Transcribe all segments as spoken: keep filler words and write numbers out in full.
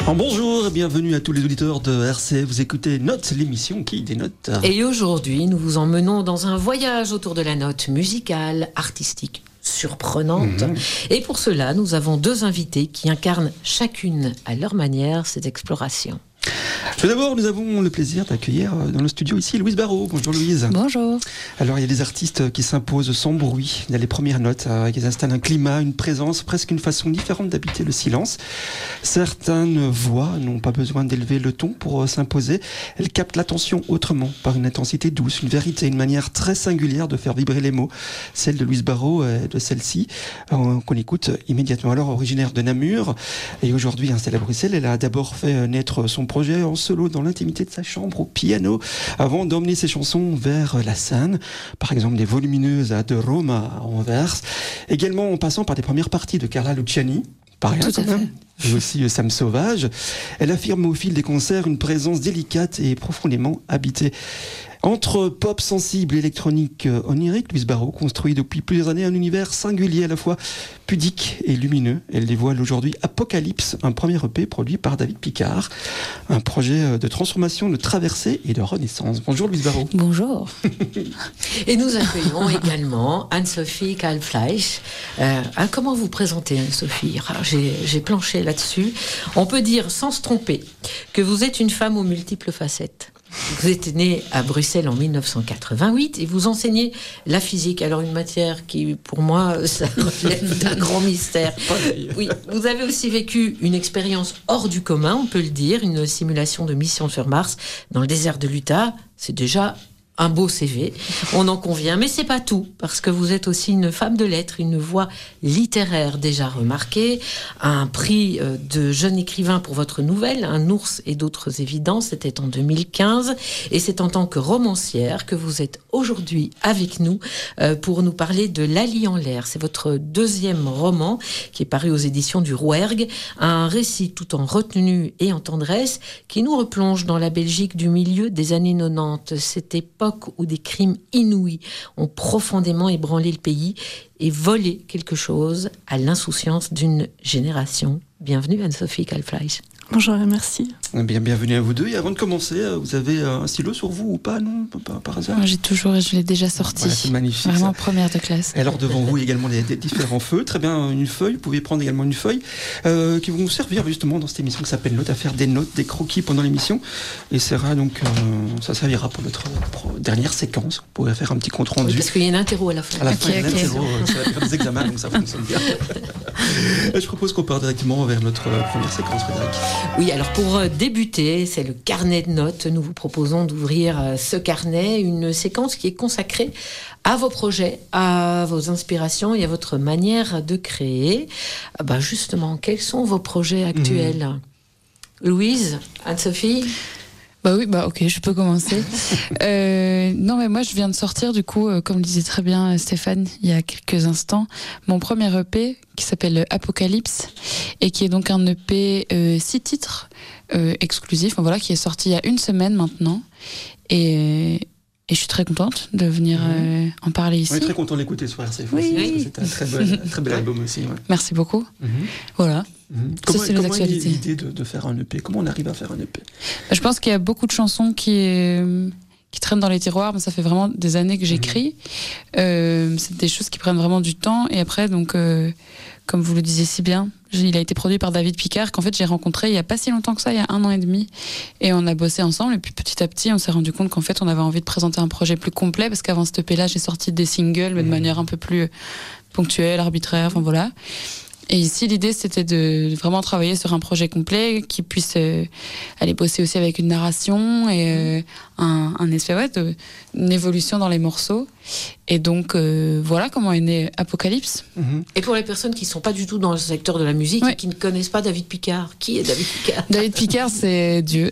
Alors bonjour et bienvenue à tous les auditeurs de R C. Vous écoutez Note, l'émission qui dénote. Et aujourd'hui, nous vous emmenons dans un voyage autour de la note musicale, artistique, surprenante. Mmh. Et pour cela, nous avons deux invités qui incarnent chacune à leur manière cette exploration. Tout d'abord, nous avons le plaisir d'accueillir dans le studio ici Louise Barraud. Bonjour Louise. Bonjour. Alors il y a des artistes qui s'imposent sans bruit. Il y a les premières notes, euh, qui installent un climat, une présence, presque une façon différente d'habiter le silence. Certaines voix n'ont pas besoin d'élever le ton pour euh, s'imposer. Elles captent l'attention autrement, par une intensité douce, une vérité, une manière très singulière de faire vibrer les mots. Celle de Louise Barraud et de celle-ci, euh, qu'on écoute immédiatement. Alors originaire de Namur et aujourd'hui installée à Bruxelles, elle a d'abord fait naître son projet en solo dans l'intimité de sa chambre au piano avant d'emmener ses chansons vers la scène, par exemple des volumineuses à De Roma à Anvers, également en passant par des premières parties de Carla Luciani, pas rien quand même, et aussi Sam Sauvage. Elle affirme au fil des concerts une présence délicate et profondément habitée. Entre pop sensible et électronique onirique, Louise Barraud construit depuis plusieurs années un univers singulier à la fois pudique et lumineux. Elle dévoile aujourd'hui Apocalypse, un premier E P produit par David Picard, un projet de transformation, de traversée et de renaissance. Bonjour Louise Barraud. Bonjour. Et nous accueillons également Anne-Sophie Kalfleisch. Euh, comment vous présentez Anne-Sophie ? j'ai, j'ai planché là-dessus. On peut dire sans se tromper que vous êtes une femme aux multiples facettes. Vous êtes née à Bruxelles en dix-neuf cent quatre-vingt-huit et vous enseignez la physique. Alors une matière qui, pour moi, ça relève d'un grand mystère. Oui, vous avez aussi vécu une expérience hors du commun, on peut le dire, une simulation de mission sur Mars dans le désert de l'Utah. C'est déjà un beau C V, on en convient, mais c'est pas tout, parce que vous êtes aussi une femme de lettres, une voix littéraire déjà remarquée, un prix de jeune écrivain pour votre nouvelle, Un ours et d'autres évidences, c'était en deux mille quinze, et c'est en tant que romancière que vous êtes aujourd'hui avec nous pour nous parler de Lali en l'air. C'est votre deuxième roman qui est paru aux éditions du Rouergue, un récit tout en retenue et en tendresse qui nous replonge dans la Belgique du milieu des années quatre-vingt-dix. C'était où des crimes inouïs ont profondément ébranlé le pays et volé quelque chose à l'insouciance d'une génération. Bienvenue Anne-Sophie Kalfleisch. Bonjour et merci. Bien, bienvenue à vous deux. Et avant de commencer, vous avez un stylo sur vous ou pas, non, par, par hasard? Moi, j'ai toujours, et je l'ai déjà sorti. Voilà, c'est magnifique. Vraiment ça. Première de classe. Et alors devant vous également des, des différents feux. Très bien, une feuille. Vous pouvez prendre également une feuille euh, qui vont vous servir justement dans cette émission qui s'appelle Note à faire des notes, des croquis pendant l'émission. Et ça sera donc, euh, ça servira pour notre pour dernière séquence. Vous pourrez faire un petit compte rendu. Oui, parce qu'il y a une interro à la fin. À la okay, fin, il y a okay. une interro euh, sur la période des examens, donc ça fonctionne bien. Et je propose qu'on parte directement vers notre euh, première séquence, Frédéric. Oui, alors pour euh, débuter, c'est le carnet de notes. Nous vous proposons d'ouvrir euh, ce carnet, une séquence qui est consacrée à vos projets, à vos inspirations et à votre manière de créer. Ah bah justement, quels sont vos projets actuels ? mmh. Louise, Anne-Sophie ? Bah oui, bah ok, je peux commencer. euh, non, mais moi, je viens de sortir, du coup, euh, comme le disait très bien Stéphane il y a quelques instants, mon premier E P qui s'appelle Apocalypse et qui est donc un E P euh, six titres euh, exclusif, voilà, qui est sorti il y a une semaine maintenant. Et, et je suis très contente de venir euh, en parler ici. On est très content de l'écouter sur R C F oui, aussi, oui. C'est un très bel, très bel album aussi. Ouais. Merci beaucoup. Mm-hmm. Voilà. Mmh. Ça, comment c'est les actualités. L'idée de, de faire un E P? Comment on arrive à faire un E P? Je pense qu'il y a beaucoup de chansons qui, euh, qui traînent dans les tiroirs, mais ça fait vraiment des années que j'écris. Mmh. Euh, c'est des choses qui prennent vraiment du temps. Et après, donc, euh, comme vous le disiez si bien, il a été produit par David Picard, qu'en fait j'ai rencontré il n'y a pas si longtemps que ça, il y a un an et demi. Et on a bossé ensemble. Et puis petit à petit, on s'est rendu compte qu'en fait, on avait envie de présenter un projet plus complet, parce qu'avant cet E P-là, j'ai sorti des singles, mais de mmh. manière un peu plus ponctuelle, arbitraire, enfin voilà. Et ici, l'idée, c'était de vraiment travailler sur un projet complet qui puisse euh, aller bosser aussi avec une narration et euh, un, un espèce ouais, de, une évolution dans les morceaux. Et donc, euh, voilà comment est né Apocalypse. Mm-hmm. Et pour les personnes qui ne sont pas du tout dans le secteur de la musique, ouais. et qui ne connaissent pas David Picard, qui est David Picard? David Picard, c'est Dieu.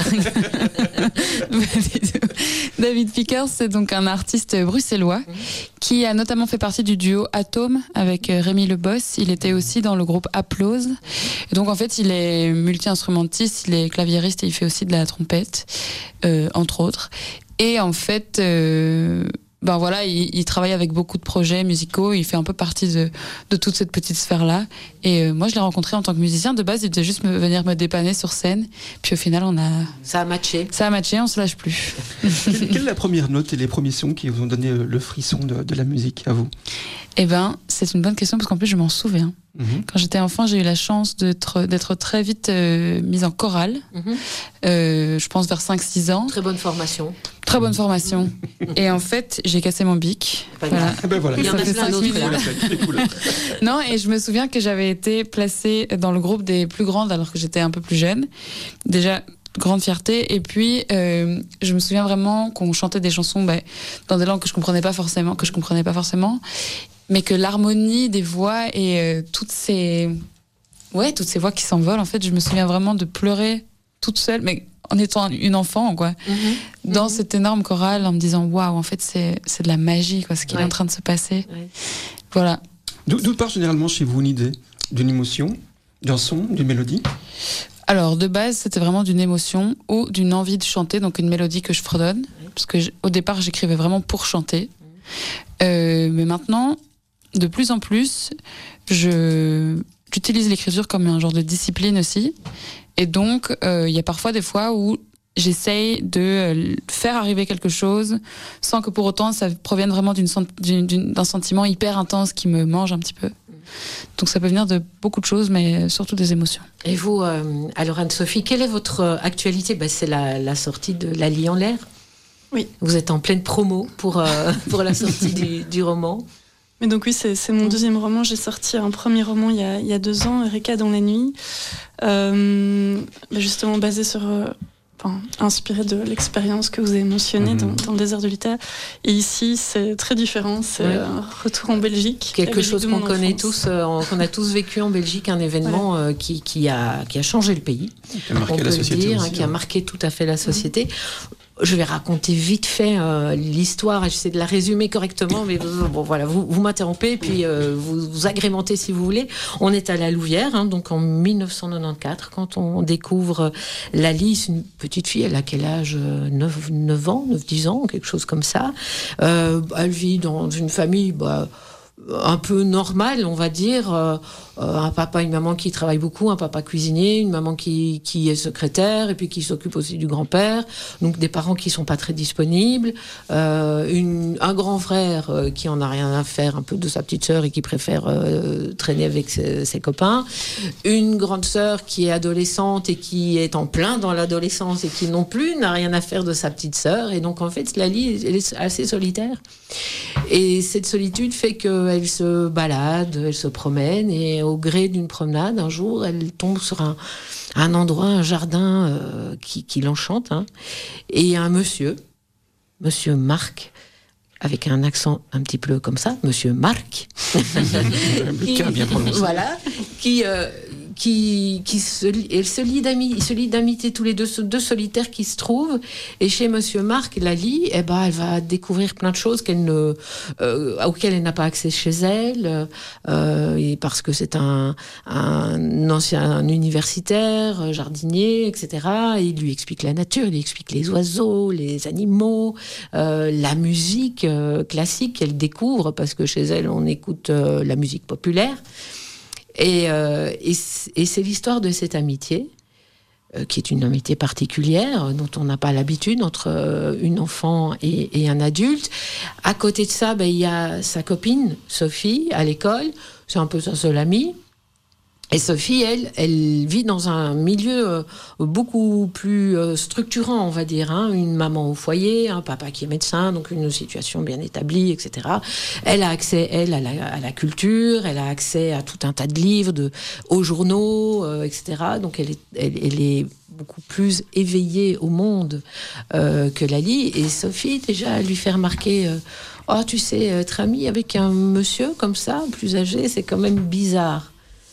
David Picard, c'est donc un artiste bruxellois mm-hmm. qui a notamment fait partie du duo Atome avec Rémi Le Boss. Il était aussi dans le groupe Applause. Et donc, en fait, il est multi-instrumentiste, il est claviériste et il fait aussi de la trompette, euh, entre autres. Et en fait... Euh, ben voilà, il, il travaille avec beaucoup de projets musicaux, il fait un peu partie de, de toute cette petite sphère-là. Et euh, moi, je l'ai rencontré en tant que musicien. De base, il devait juste me, venir me dépanner sur scène. Puis au final, on a... Ça a matché. Ça a matché, on se lâche plus. quelle, quelle est la première note et les premiers sons qui vous ont donné le frisson de, de la musique à vous? Eh ben, c'est une bonne question parce qu'en plus, je m'en souviens. Mmh. Quand j'étais enfant, j'ai eu la chance d'être, d'être très vite euh, mise en chorale. Mmh. Euh, je pense vers cinq six ans. Très bonne formation. Très bonne formation. Et en fait, j'ai cassé mon bic. Voilà. Ben voilà. Il y en a plein d'autres. Non, et je me souviens que j'avais été placée dans le groupe des plus grandes alors que j'étais un peu plus jeune. Déjà, grande fierté. Et puis, euh, je me souviens vraiment qu'on chantait des chansons bah, dans des langues que je comprenais pas forcément, que je comprenais pas forcément, mais que l'harmonie des voix et euh, toutes ces, ouais, toutes ces voix qui s'envolent. En fait, je me souviens vraiment de pleurer toute seule, mais en étant une enfant, quoi, mm-hmm. dans mm-hmm. cette énorme chorale, en me disant waouh, en fait, c'est c'est de la magie, quoi, ce qui ouais. est en train de se passer. Ouais. Voilà. D'où, d'où part généralement chez vous une idée, d'une émotion, d'un son, d'une mélodie? Alors, de base, c'était vraiment d'une émotion ou d'une envie de chanter, donc une mélodie que je fredonne, oui. parce que au départ, j'écrivais vraiment pour chanter. Mmh. Euh, mais maintenant, de plus en plus, je, j'utilise l'écriture comme un genre de discipline aussi. Et donc, il euh, y a parfois des fois où j'essaye de faire arriver quelque chose sans que pour autant ça provienne vraiment d'une, d'une, d'une, d'un sentiment hyper intense qui me mange un petit peu. Donc ça peut venir de beaucoup de choses, mais surtout des émotions. Et vous, euh, alors Anne-Sophie, quelle est votre actualité? Ben, c'est la, la sortie de Lali en l'air. Oui. Vous êtes en pleine promo pour, euh, pour la sortie du, du roman. Mais donc oui, c'est, c'est mon deuxième roman. J'ai sorti un premier roman il y a, il y a deux ans, Eureka dans la nuit, euh, justement basé sur... Euh, Enfin, inspiré de l'expérience que vous avez mentionnée mmh. dans, dans le désert de l'Utah. Et ici, c'est très différent. C'est ouais. un retour en Belgique. Quelque chose qu'on connaît tous, euh, qu'on a tous vécu en Belgique, un événement ouais. euh, qui, qui, a, qui a changé le pays. Qui a marqué on la peut société dire, aussi, qui a marqué tout à fait la société. Mmh. Je vais raconter vite fait euh, l'histoire, j'essaie de la résumer correctement, mais vous, bon, voilà, vous, vous m'interrompez, puis euh, vous, vous agrémentez si vous voulez. On est à la Louvière, hein, donc en dix-neuf cent quatre-vingt-quatorze, quand on découvre Lali, c'est une petite fille, elle a quel âge? neuf ans, neuf dix ans, quelque chose comme ça. Euh, elle vit dans une famille... Bah, un peu normal, on va dire, euh, un papa, une maman qui travaille beaucoup, un papa cuisinier, une maman qui, qui est secrétaire et puis qui s'occupe aussi du grand-père, donc des parents qui sont pas très disponibles, euh, une, un grand frère euh, qui en a rien à faire un peu de sa petite sœur et qui préfère euh, traîner avec ses, ses copains, une grande sœur qui est adolescente et qui est en plein dans l'adolescence et qui non plus n'a rien à faire de sa petite sœur, et donc en fait Lali elle est assez solitaire, et cette solitude fait que elle se balade, elle se promène, et au gré d'une promenade, un jour, elle tombe sur un, un endroit, un jardin euh, qui, qui l'enchante, hein, et un monsieur, monsieur Marc, avec un accent un petit peu comme ça, monsieur Marc, qui, bien prononcé. Voilà, qui... Euh, qui, qui se, elle se lie d'amitié, se lie d'amitié tous les deux, deux solitaires qui se trouvent. Et chez Monsieur Marc, Lali, eh ben, elle va découvrir plein de choses qu'elle ne, euh, auxquelles elle n'a pas accès chez elle, euh, et parce que c'est un, un ancien un universitaire, jardinier, et cetera. Et il lui explique la nature, il lui explique les oiseaux, les animaux, euh, la musique euh, classique qu'elle découvre, parce que chez elle, on écoute euh, la musique populaire. Et, euh, et, et c'est l'histoire de cette amitié, euh, qui est une amitié particulière, dont on n'a pas l'habitude, entre euh, une enfant et, et un adulte. À côté de ça, ben, y a sa copine, Sophie, à l'école. C'est un peu sa seule amie. Et Sophie, elle, elle vit dans un milieu euh, beaucoup plus euh, structurant, on va dire, hein. Une maman au foyer, un papa qui est médecin, donc une situation bien établie, et cetera. Elle a accès, elle, à la, à la culture, elle a accès à tout un tas de livres, de, aux journaux, euh, et cetera. Donc elle est, elle, elle est beaucoup plus éveillée au monde euh, que Lali. Et Sophie, déjà, lui fait remarquer... Euh, oh, tu sais, être amie avec un monsieur comme ça, plus âgé, c'est quand même bizarre.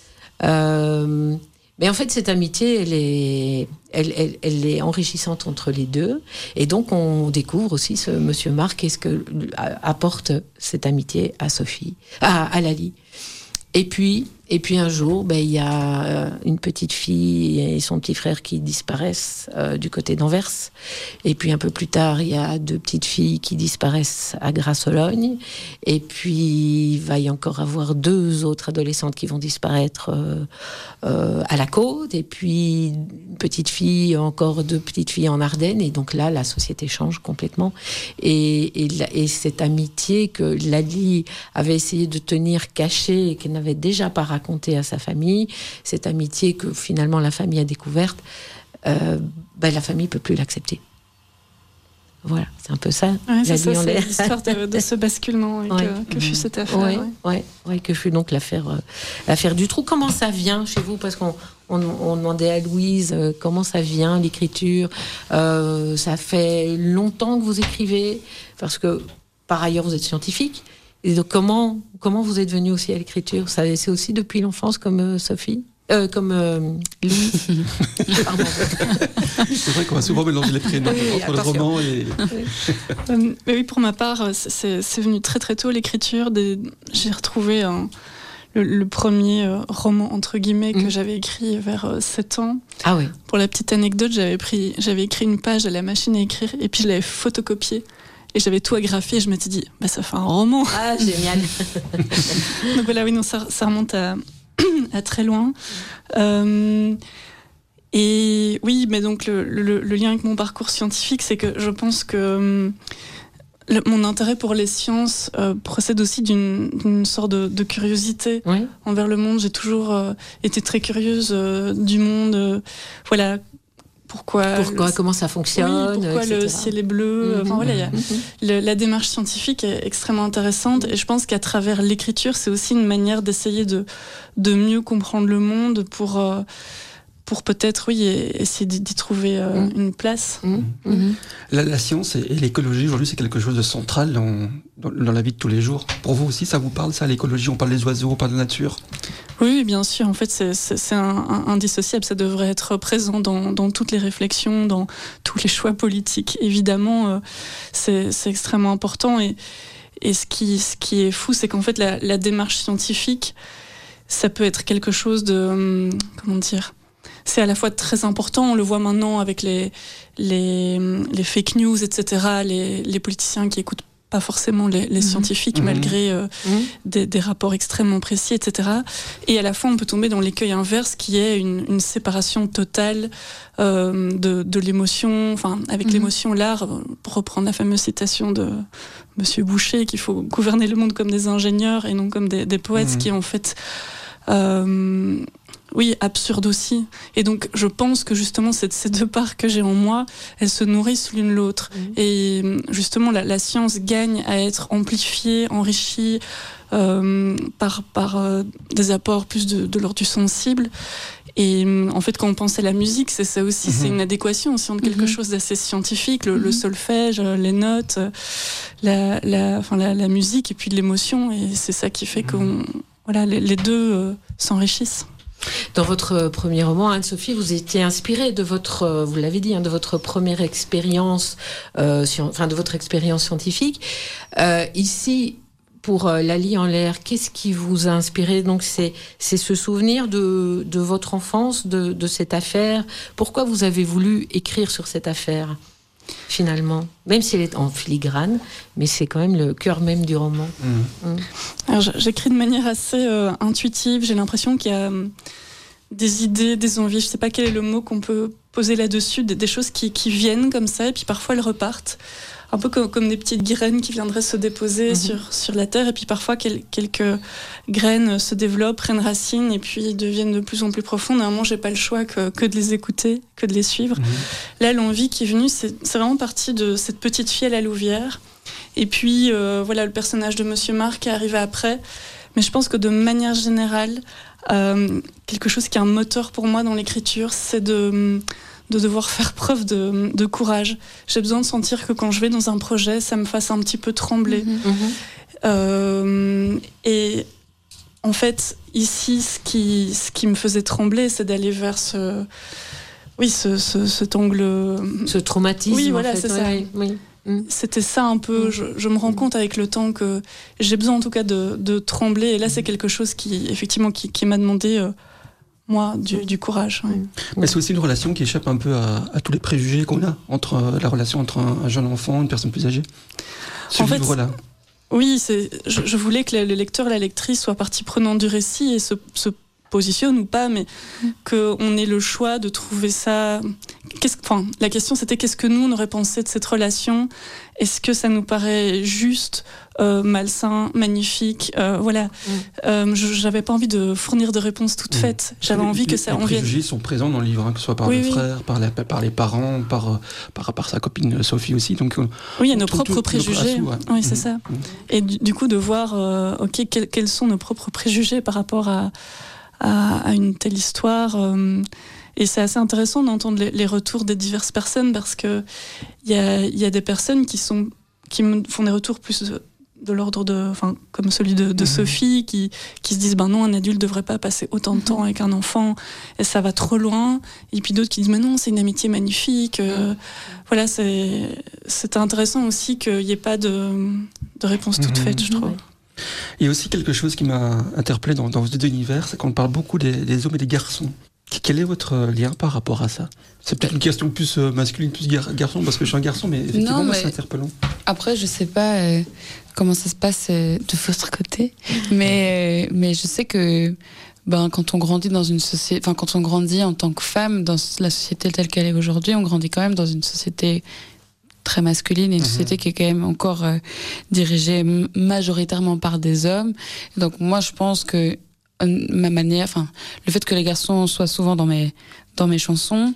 Euh, mais en fait, cette amitié, elle est, elle, elle, elle est enrichissante entre les deux. Et donc, on découvre aussi ce monsieur Marc et ce que apporte cette amitié à Sophie, à, à Lali. Et puis, Et puis un jour, ben, il y a une petite fille et son petit frère qui disparaissent euh, du côté d'Anvers. Et puis un peu plus tard, il y a deux petites filles qui disparaissent à Grasse-Sologne. Et puis il va y encore avoir deux autres adolescentes qui vont disparaître euh, euh, à la côte. Et puis une petite fille, encore deux petites filles en Ardennes. Et donc là, la société change complètement. Et, et, et cette amitié que Lali avait essayé de tenir cachée et qu'elle n'avait déjà pas raconté à sa famille, cette amitié que finalement la famille a découverte, euh, ben la famille ne peut plus l'accepter. Voilà, c'est un peu ça. Ouais, c'est ça, c'est l'histoire de, de ce basculement et ouais. que, que fut cette affaire. Oui, ouais. ouais, ouais, que fut donc l'affaire, euh, l'affaire Dutroux. Comment ça vient chez vous? Parce qu'on on, on demandait à Louise euh, comment ça vient, l'écriture. Euh, ça fait longtemps que vous écrivez, parce que par ailleurs vous êtes scientifique. Et donc, comment, comment vous êtes venue aussi à l'écriture? Ça, c'est aussi depuis l'enfance, comme euh, Sophie euh, Comme euh, Louise Pardon. C'est vrai qu'on va souvent mélanger les prénoms oui, entre attention. Le roman et... Oui. euh, mais oui, pour ma part, c'est, c'est venu très très tôt, l'écriture. Des... J'ai retrouvé un, le, le premier euh, roman, entre guillemets, que mmh. j'avais écrit vers euh, sept ans. Ah oui. Pour la petite anecdote, j'avais, pris, j'avais écrit une page à la machine à écrire et puis je l'avais photocopiée. Et j'avais tout agrafé et je m'étais dit, bah, ça fait un roman. Ah, génial. Donc voilà, oui, non, ça, ça remonte à, à très loin. Euh, et oui, mais donc le, le, le lien avec mon parcours scientifique, c'est que je pense que le, mon intérêt pour les sciences euh, procède aussi d'une, d'une sorte de, de curiosité oui. envers le monde. J'ai toujours euh, été très curieuse euh, du monde. Euh, voilà. Pourquoi, pourquoi le... comment ça fonctionne, oui, pourquoi et cetera. Le ciel est bleu. Mm-hmm. Enfin, voilà, y a... mm-hmm. le, la démarche scientifique est extrêmement intéressante et je pense qu'à travers l'écriture, c'est aussi une manière d'essayer de, de mieux comprendre le monde pour, euh, pour peut-être oui, essayer d'y trouver euh, mm. une place. Mm. Mm-hmm. La, la science et l'écologie, aujourd'hui, c'est quelque chose de central dans, dans, dans la vie de tous les jours. Pour vous aussi, ça vous parle, ça, l'écologie? On parle des oiseaux, on parle de la nature? Oui, bien sûr. En fait, c'est, c'est, c'est un, un, indissociable. Ça devrait être présent dans, dans toutes les réflexions, dans tous les choix politiques. Évidemment, euh, c'est, c'est extrêmement important. Et, et ce, qui, ce qui est fou, c'est qu'en fait, la, la démarche scientifique, ça peut être quelque chose de... Hum, comment dire ? C'est à la fois très important. On le voit maintenant avec les, les, les fake news, et cetera, les, les politiciens qui écoutent pas forcément les, les mmh. scientifiques, mmh. malgré euh, mmh. des, des rapports extrêmement précis, et cetera. Et à la fois, on peut tomber dans l'écueil inverse, qui est une, une séparation totale euh, de, de l'émotion, enfin, avec mmh. l'émotion, l'art, pour reprendre la fameuse citation de Monsieur Boucher, qu'il faut gouverner le monde comme des ingénieurs et non comme des, des poètes, mmh. qui est en fait... Euh, oui, absurde aussi. Et donc, je pense que justement, cette, ces deux parts que j'ai en moi, elles se nourrissent l'une l'autre. Mmh. Et justement, la, la science gagne à être amplifiée, enrichie euh, par, par euh, des apports plus de, de l'ordre du sensible. Et en fait, quand on pense à la musique, c'est ça aussi, mmh. c'est une adéquation aussi entre quelque mmh. chose d'assez scientifique, le, mmh. le solfège, les notes, la, la, enfin, la, la musique et puis de l'émotion. Et c'est ça qui fait mmh. qu'on, voilà, les, les deux euh, s'enrichissent. Dans votre premier roman, Anne-Sophie, vous étiez inspirée de votre, vous l'avez dit, hein, de votre première expérience, euh, sur, enfin de votre expérience scientifique. Euh, ici, pour euh, Lali en l'air, qu'est-ce qui vous a inspiré? Donc c'est, c'est ce souvenir de, de votre enfance, de, de cette affaire. Pourquoi vous avez voulu écrire sur cette affaire, finalement, même si elle est en filigrane, mais c'est quand même le cœur même du roman. Mmh. Mmh. Alors, j'écris de manière assez euh, intuitive. J'ai l'impression qu'il y a euh, des idées, des envies. Je ne sais pas quel est le mot qu'on peut poser là-dessus, des, des choses qui, qui viennent comme ça, et puis parfois elles repartent. Un peu comme, comme des petites graines qui viendraient se déposer mmh. sur, sur la terre, et puis parfois quel, quelques graines se développent, prennent racine, et puis deviennent de plus en plus profondes. À un moment, j'ai pas le choix que, que de les écouter, que de les suivre. Mmh. Là, l'envie qui est venue, c'est, c'est vraiment partie de cette petite fille à la Louvière. Et puis, euh, voilà, le personnage de Monsieur Marc qui est arrivé après. Mais je pense que de manière générale, euh, quelque chose qui est un moteur pour moi dans l'écriture, c'est de... de devoir faire preuve de, de courage. J'ai besoin de sentir que quand je vais dans un projet, ça me fasse un petit peu trembler. Mmh. Euh, et en fait, ici, ce qui, ce qui me faisait trembler, c'est d'aller vers ce... Oui, ce, ce, cet angle... Ce traumatisme, oui, voilà, en fait. c'est ouais, ça. Oui, oui. mmh. c'était ça un peu. Mmh. Je, je me rends compte avec le temps que j'ai besoin en tout cas de, de trembler. Et là, c'est quelque chose qui, effectivement, qui, qui m'a demandé, euh, moi, du, du courage. Ouais. Mais c'est aussi une relation qui échappe un peu à, à tous les préjugés qu'on a entre euh, la relation entre un, un jeune enfant, une personne plus âgée. Ce en livre-là. Fait, oui, c'est, je, je voulais que le lecteur et la lectrice soient partie prenante du récit et se, se positionne ou pas, mais qu'on ait le choix de trouver ça. Qu'est-ce, enfin, la question c'était qu'est-ce que nous on aurait pensé de cette relation ? Est-ce que ça nous paraît juste, euh, malsain, magnifique, euh, voilà. Mm. Euh, je, j'avais pas envie de fournir de réponses toutes mm. faites. J'avais les, envie que ça. Les préjugés vienne... sont présents dans le livre, hein, que ce soit par oui, le oui. frère, par, la, par les parents, par, par par sa copine Sophie aussi. Donc oui, il y a nos tout, propres tout, préjugés. Nos ouais. Oui, c'est mm. ça. Mm. Et du, du coup de voir, euh, ok, quels, quels sont nos propres préjugés par rapport à À, à une telle histoire, euh, et c'est assez intéressant d'entendre les, les retours des diverses personnes parce que il y a, y a des personnes qui sont qui me font des retours plus de, de l'ordre de, enfin comme celui de, de mmh. Sophie qui qui se disent ben non, un adulte devrait pas passer autant de temps avec un enfant et ça va trop loin, et puis d'autres qui disent mais non, c'est une amitié magnifique. Euh, mmh. Voilà, c'est c'est intéressant aussi qu'il y ait pas de de réponse toute mmh. faite, je trouve. Il y a aussi quelque chose qui m'a interpellé dans, dans vos deux univers, c'est qu'on parle beaucoup des, des hommes et des garçons. Quel est votre lien par rapport à ça ? C'est peut-être une question plus euh, masculine, plus gar- garçon, parce que je suis un garçon, mais effectivement, non, mais moi, c'est interpellant. Après, je sais pas euh, comment ça se passe euh, de votre côté, mais, euh, mais je sais que ben, quand on grandit dans une société, enfin, quand on grandit en tant que femme dans la société telle qu'elle est aujourd'hui, on grandit quand même dans une société très masculine et une mmh. société qui est quand même encore euh, dirigée majoritairement par des hommes. Donc moi, je pense que euh, ma manière, enfin, le fait que les garçons soient souvent dans mes dans mes chansons,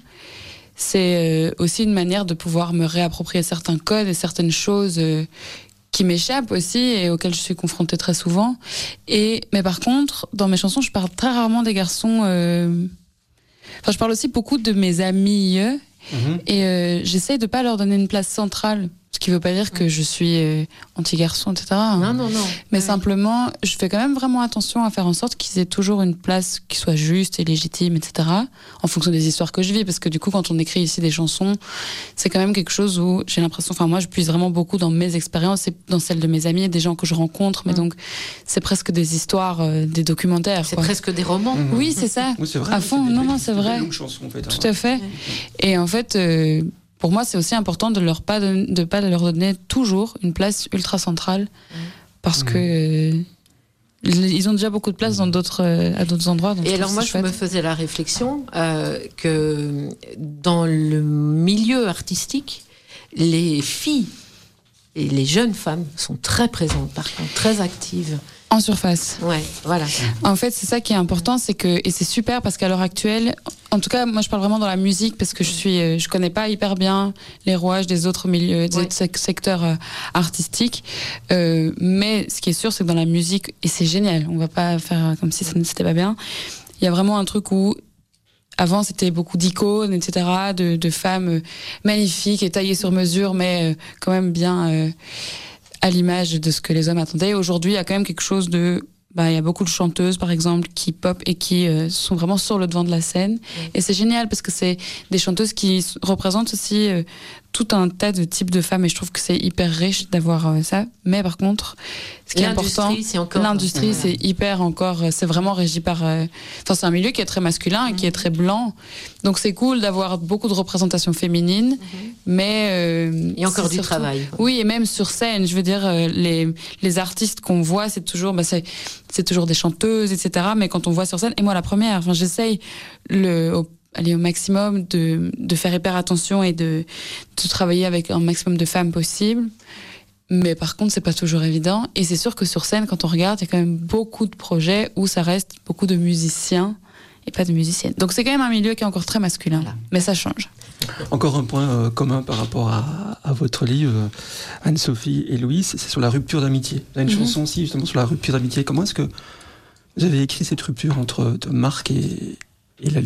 c'est euh, aussi une manière de pouvoir me réapproprier certains codes et certaines choses euh, qui m'échappent aussi et auxquelles je suis confrontée très souvent. Et mais par contre, dans mes chansons, je parle très rarement des garçons. Euh... Enfin, je parle aussi beaucoup de mes amis. Euh, Mmh. Et euh, j'essaye de pas leur donner une place centrale, ce qui veut pas dire que je suis euh, anti-garçon, et cetera. Non, non, non. Mais oui. simplement, je fais quand même vraiment attention à faire en sorte qu'ils aient toujours une place qui soit juste et légitime, et cetera. En fonction des histoires que je vis, parce que du coup, quand on écrit ici des chansons, c'est quand même quelque chose où j'ai l'impression, enfin moi, je puise vraiment beaucoup dans mes expériences et dans celles de mes amis et des gens que je rencontre. Mais mmh. donc, c'est presque des histoires, euh, des documentaires. C'est quoi. presque des romans. Mmh. Oui, c'est ça. Oui, c'est vrai. À fond, non, non, c'est vrai. Chansons, en fait, Tout à fait. Et en fait. Euh, Pour moi, c'est aussi important de leur pas de, de pas leur donner toujours une place ultra centrale, mmh. parce mmh. que euh, ils ont déjà beaucoup de place dans d'autres euh, à d'autres endroits. Donc et alors moi, je me faisais la réflexion euh, que dans le milieu artistique, les filles et les jeunes femmes sont très présentes, par contre, très actives. En surface. Ouais, voilà. En fait, c'est ça qui est important, c'est que, et c'est super parce qu'à l'heure actuelle, en tout cas, moi je parle vraiment dans la musique parce que je suis, je connais pas hyper bien les rouages des autres milieux, des ouais. autres secteurs euh, artistiques. Euh, mais ce qui est sûr, c'est que dans la musique, et c'est génial, on va pas faire comme si ça ne c'était pas bien. Il y a vraiment un truc où avant, c'était beaucoup d'icônes, et cetera, de, de femmes magnifiques et taillées sur mesure, mais quand même bien euh, à l'image de ce que les hommes attendaient. Aujourd'hui, il y a quand même quelque chose de... Bah, il y a beaucoup de chanteuses, par exemple, qui pop et qui euh, sont vraiment sur le devant de la scène. Mmh. Et c'est génial parce que c'est des chanteuses qui représentent aussi euh, tout un tas de types de femmes. Et je trouve que c'est hyper riche d'avoir euh, ça. Mais par contre, ce qui est important, c'est encore... l'industrie, mmh. c'est hyper encore... C'est vraiment régi par... Euh, enfin, c'est un milieu qui est très masculin et mmh. qui est très blanc. Donc c'est cool d'avoir beaucoup de représentation féminine. Mmh. Mais... Euh, il y a encore du surtout, travail. Oui, et même sur scène. Je veux dire, euh, les, les artistes qu'on voit, c'est toujours... Bah, c'est, c'est toujours des chanteuses, et cetera. Mais quand on voit sur scène, et moi la première, enfin, j'essaye le, au, aller au maximum de, de faire hyper attention et de, de travailler avec un maximum de femmes possible. Mais par contre, c'est pas toujours évident. Et c'est sûr que sur scène, quand on regarde, il y a quand même beaucoup de projets où ça reste beaucoup de musiciens et pas de musiciennes. Donc c'est quand même un milieu qui est encore très masculin. Voilà. Mais ça change. Encore un point euh, commun par rapport à, à votre livre, euh, Anne-Sophie et Louise, c'est sur la rupture d'amitié. Vous avez une mm-hmm. chanson aussi justement sur la rupture d'amitié. Comment est-ce que vous avez écrit cette rupture entre Marc et, et Lali ?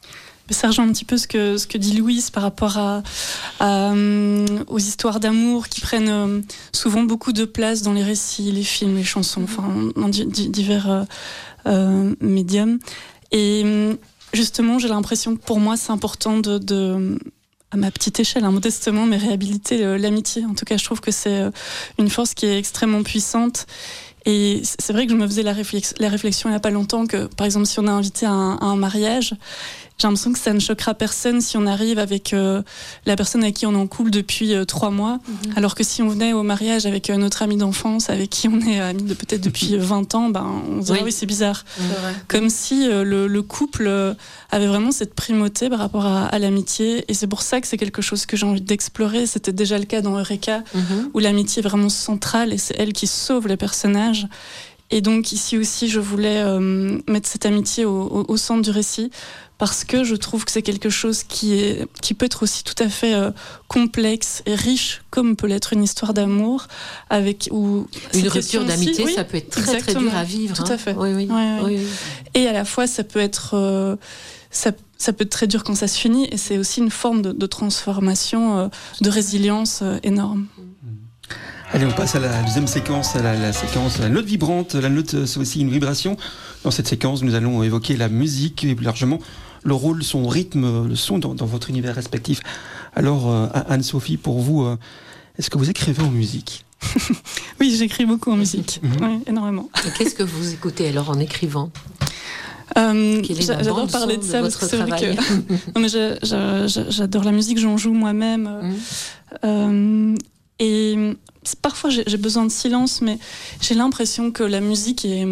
Ça rejoint un petit peu ce que, ce que dit Louise par rapport à, à, euh, aux histoires d'amour qui prennent euh, souvent beaucoup de place dans les récits, les films, les chansons, enfin, dans di- di- divers euh, euh, médiums. Et justement, j'ai l'impression que pour moi, c'est important de, de à ma petite échelle, hein, modestement, mais réhabiliter euh, l'amitié. En tout cas, je trouve que c'est euh, une force qui est extrêmement puissante. Et c'est vrai que je me faisais la, réflex- la réflexion il n'y a pas longtemps que, par exemple, si on est invité à un, à un mariage, j'ai l'impression que ça ne choquera personne si on arrive avec euh, la personne avec qui on est en couple depuis euh, trois mois, mmh. alors que si on venait au mariage avec euh, notre ami d'enfance, avec qui on est amis de peut-être depuis vingt ans, ben, on se dirait oui, oui c'est bizarre. Mmh. Comme si euh, le, le couple euh, avait vraiment cette primauté par rapport à, à l'amitié. Et c'est pour ça que c'est quelque chose que j'ai envie d'explorer. C'était déjà le cas dans Eureka, mmh. où l'amitié est vraiment centrale et c'est elle qui sauve les personnages. Et donc ici aussi, je voulais euh, mettre cette amitié au, au, au centre du récit, parce que je trouve que c'est quelque chose qui, est, qui peut être aussi tout à fait euh, complexe et riche, comme peut l'être une histoire d'amour. Avec, ou une rupture d'amitié, oui, ça peut être très, très dur à vivre. Tout hein. à fait. Oui, oui. Ouais, ouais. Oui, oui. Et à la fois, ça peut être... Euh, ça, ça peut être très dur quand ça se finit, et c'est aussi une forme de, de transformation, euh, de résilience euh, énorme. Allez, on passe à la deuxième séquence, à la, la séquence, la note vibrante. La note, c'est aussi une vibration. Dans cette séquence, nous allons évoquer la musique et plus largement le rôle, son rythme, le son dans, dans votre univers respectif. Alors, euh, Anne-Sophie, pour vous, euh, est-ce que vous écrivez en musique ? Oui, j'écris beaucoup en musique, mm-hmm. oui, énormément. Et qu'est-ce que vous écoutez alors en écrivant ? Euh, j'adore parler de ça de parce que c'est vrai que non, mais je, je, je, j'adore la musique, j'en joue moi-même. Mm. Euh, et parfois j'ai, j'ai besoin de silence, mais j'ai l'impression que la musique est,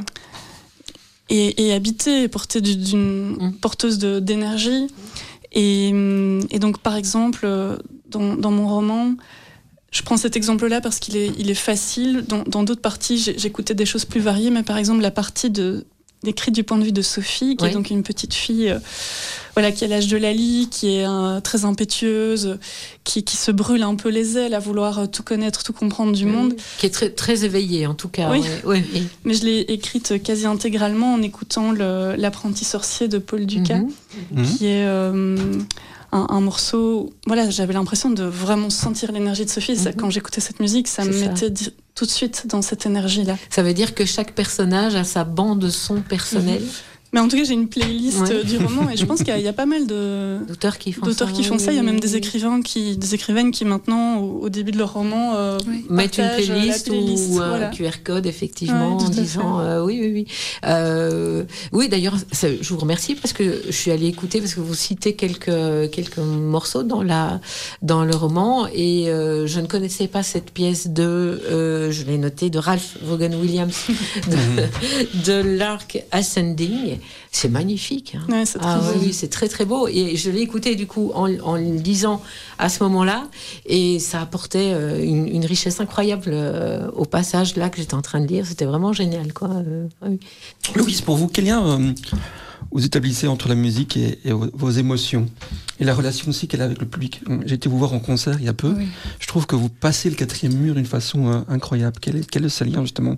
est, est habitée, est portée d'une mm. porteuse de, d'énergie. Et, et donc par exemple, dans, dans mon roman, je prends cet exemple-là parce qu'il est, il est facile. Dans, dans d'autres parties, j'ai, j'écoutais des choses plus variées, mais par exemple la partie de décrite du point de vue de Sophie, qui oui. est donc une petite fille euh, voilà, qui a l'âge de Lali, qui est euh, très impétueuse, qui, qui se brûle un peu les ailes à vouloir euh, tout connaître, tout comprendre du oui. monde. Qui est très, très éveillée, en tout cas. Oui. Ouais. Oui, oui. Mais je l'ai écrite quasi intégralement en écoutant le, L'apprenti sorcier de Paul Dukas, mm-hmm. qui est... Euh, Un, un morceau, voilà, j'avais l'impression de vraiment sentir l'énergie de Sophie. Mm-hmm. Ça, quand j'écoutais cette musique, ça C'est me ça. mettait di- tout de suite dans cette énergie-là. Ça veut dire que chaque personnage a sa bande son personnelle. Mm-hmm. Mais en tout cas, j'ai une playlist ouais. du roman et je pense qu'il y a, il y a pas mal de, d'auteurs qui font d'auteurs ça. Qui font ça. Il y a même des écrivains qui, des écrivaines qui maintenant, au, au début de leur roman, euh, oui. mettent une playlist, playlist ou voilà. un Q R code effectivement ouais, en disant euh, oui, oui, oui. Euh, oui, d'ailleurs, ça, je vous remercie parce que je suis allée écouter parce que vous citez quelques quelques morceaux dans la dans le roman et euh, je ne connaissais pas cette pièce de, euh, je l'ai noté, de Ralph Vaughan Williams de, de l'Arc Ascending. C'est magnifique. Hein. Ouais, c'est très ah beau. oui, c'est très très beau. Et je l'ai écouté du coup en, en le lisant à ce moment-là, et ça apportait euh, une, une richesse incroyable euh, au passage là que j'étais en train de lire. C'était vraiment génial, quoi. Euh, oui. Louise, pour vous, quel lien euh, vous établissez entre la musique et, et vos émotions et la relation aussi qu'elle a avec le public? J'ai été vous voir en concert il y a peu. Oui. Je trouve que vous passez le quatrième mur d'une façon euh, incroyable. Quel est, quel est ce lien justement?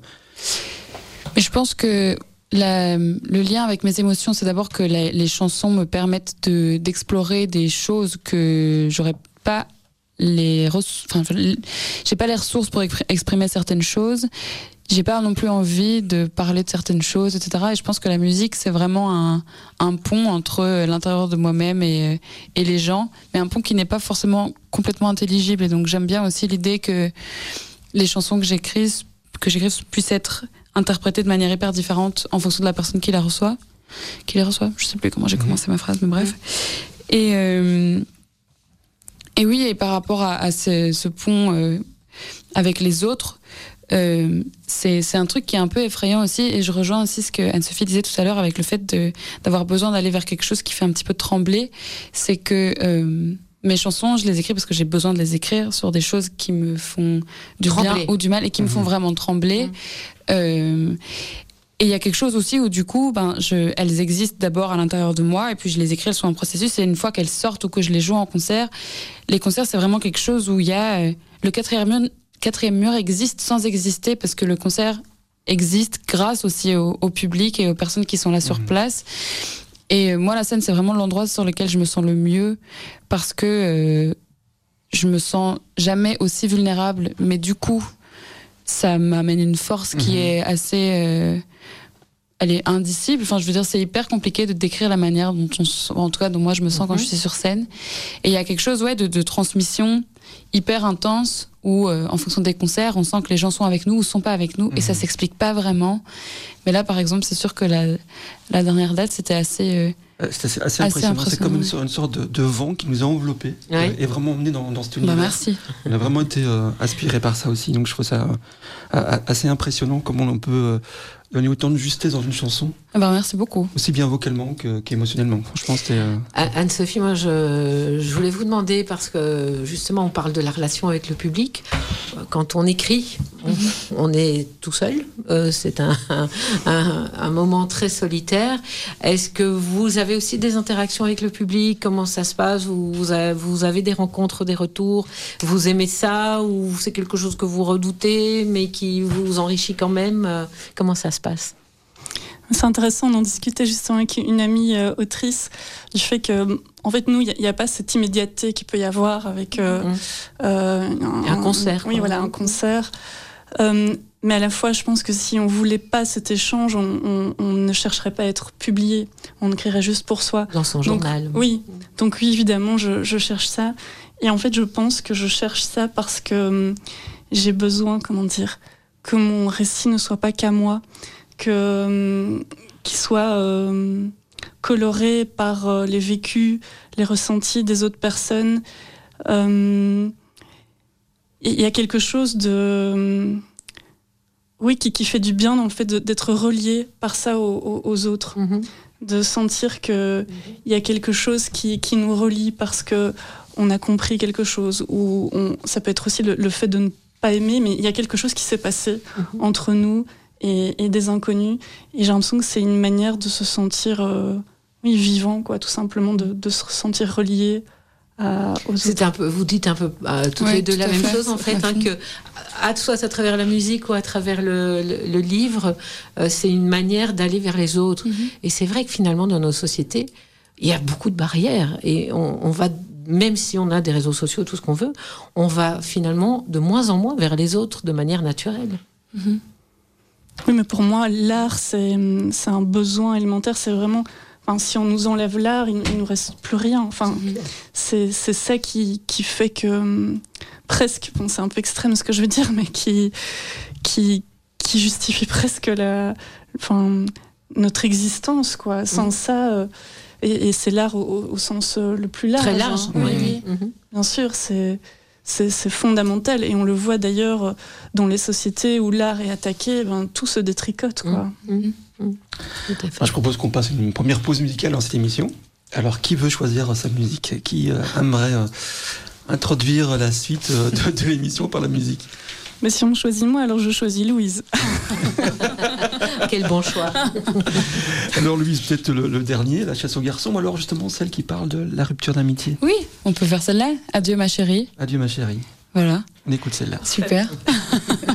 Mais je pense que La, le lien avec mes émotions, c'est d'abord que la, les chansons me permettent de, d'explorer des choses que j'aurais pas les, enfin, j'ai pas les ressources pour exprimer certaines choses. J'ai pas non plus envie de parler de certaines choses, et cetera. Et je pense que la musique, c'est vraiment un, un pont entre l'intérieur de moi-même et, et les gens, mais un pont qui n'est pas forcément complètement intelligible. Et donc j'aime bien aussi l'idée que les chansons que j'écris, que j'écris puissent être interprétée de manière hyper différente en fonction de la personne qui la reçoit, qui les reçoit. Je sais plus comment j'ai commencé ma phrase, mais bref. Et euh, et oui, et par rapport à, à ce, ce pont euh, avec les autres, euh, c'est c'est un truc qui est un peu effrayant aussi. Et je rejoins aussi ce que Anne-Sophie disait tout à l'heure avec le fait de d'avoir besoin d'aller vers quelque chose qui fait un petit peu trembler. C'est que euh, mes chansons, je les écris parce que j'ai besoin de les écrire sur des choses qui me font du trembler. Bien ou du mal et qui mmh. me font vraiment trembler. Mmh. Euh, et il y a quelque chose aussi où du coup, ben, je, elles existent d'abord à l'intérieur de moi et puis je les écris, elles sont en processus. Et une fois qu'elles sortent ou que je les joue en concert, les concerts, c'est vraiment quelque chose où il y a euh, le quatrième mur, quatrième mur existe sans exister parce que le concert existe grâce aussi au, au public et aux personnes qui sont là mmh. sur place. Et moi, la scène, c'est vraiment l'endroit sur lequel je me sens le mieux parce que euh, je me sens jamais aussi vulnérable. Mais du coup, ça m'amène une force qui mmh. est assez, euh, elle est indicible. Enfin, je veux dire, c'est hyper compliqué de décrire la manière dont on, en tout cas, dont moi je me sens mm-hmm. quand je suis sur scène. Et il y a quelque chose, ouais, de, de transmission hyper intense où, euh, en fonction des concerts, on sent que les gens sont avec nous ou sont pas avec nous, mm-hmm. et ça s'explique pas vraiment. Mais là, par exemple, c'est sûr que la, la dernière date, c'était assez. Euh, C'est assez, assez, assez impressionnant. C'est comme une, une sorte de, de vent qui nous a enveloppés ouais. et, et vraiment emmenés dans, dans cet univers. Bah merci. On a vraiment été euh, inspirés par ça aussi. Donc je trouve ça euh, assez impressionnant comment on peut euh, donner autant de justesse dans une chanson. Bah merci beaucoup. Aussi bien vocalement que, qu'émotionnellement. Franchement, c'était. Euh... Anne-Sophie, moi, je, je voulais vous demander, parce que justement, on parle de la relation avec le public. Quand on écrit, on, on est tout seul. Euh, c'est un, un, un moment très solitaire. Est-ce que vous avez aussi des interactions avec le public? Comment ça se passe? vous, vous, avez, vous avez des rencontres, des retours? Vous aimez ça? Ou c'est quelque chose que vous redoutez, mais qui vous enrichit quand même? Comment ça se passe? C'est intéressant d'en discuter justement avec une amie euh, autrice du fait que, en fait, nous, il n'y a, a pas cette immédiateté qu'il peut y avoir avec euh, mmh. euh, un, un concert. Oui, voilà, un concert. Euh, mais à la fois, je pense que si on voulait pas cet échange, on, on, on ne chercherait pas à être publié. On écrirait juste pour soi. Dans son donc, journal. Oui. Donc oui, évidemment, je, je cherche ça. Et en fait, je pense que je cherche ça parce que euh, j'ai besoin, comment dire, que mon récit ne soit pas qu'à moi. Que, euh, qu'il soit euh, coloré par euh, les vécus, les ressentis des autres personnes. Euh, il y a quelque chose de... Euh, oui, qui, qui fait du bien dans le fait de, d'être relié par ça aux, aux autres. Mm-hmm. De sentir qu'il mm-hmm. y a quelque chose qui, qui nous relie parce qu'on a compris quelque chose. Ou on, ça peut être aussi le, le fait de ne pas aimer, mais il y a quelque chose qui s'est passé mm-hmm. entre nous et, et des inconnus. Et j'ai l'impression que c'est une manière de se sentir euh, oui, vivant, quoi, tout simplement, de, de se sentir relié à, aux c'est autres. un peu, vous dites un peu euh, toutes ouais, les deux la même fait. chose, en fait, hein, que à, soit à travers la musique ou à travers le, le, le livre, euh, c'est une manière d'aller vers les autres. Mm-hmm. Et c'est vrai que finalement, dans nos sociétés, il y a beaucoup de barrières. Et on, on va, même si on a des réseaux sociaux, tout ce qu'on veut, on va finalement de moins en moins vers les autres de manière naturelle. Mm-hmm. Oui, mais pour moi, l'art, c'est, c'est un besoin élémentaire. C'est vraiment... Enfin, si on nous enlève l'art, il ne nous reste plus rien. Enfin, c'est, c'est ça qui, qui fait que... Hum, presque, bon, c'est un peu extrême ce que je veux dire, mais qui, qui, qui justifie presque la, enfin, notre existence, quoi. Sans mmh. ça... Euh, et, et c'est l'art au, au sens le plus large. Très large, hein. oui. oui. Mmh. Bien sûr, c'est... C'est, c'est fondamental, et on le voit d'ailleurs dans les sociétés où l'art est attaqué, ben, tout se détricote, quoi. Mmh, mmh, mmh. Enfin, je propose qu'on passe une première pause musicale dans cette émission. Alors, qui veut choisir sa musique? Qui euh, aimerait euh, introduire la suite euh, de, de l'émission par la musique? Mais si on me choisit moi, alors je choisis Louise. Quel bon choix. Alors Louise, peut-être le, le dernier, La chasse aux garçons, ou alors justement celle qui parle de la rupture d'amitié. Oui, on peut faire celle-là. Adieu ma chérie. Adieu ma chérie. Voilà. On écoute celle-là. Super.